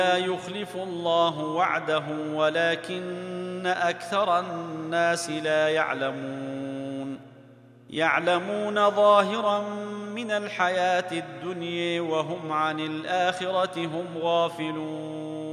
لا يخلف الله وعده ولكن أكثر الناس لا يعلمون ظاهرا من الحياة الدنيا وهم عن الآخرة هم غافلون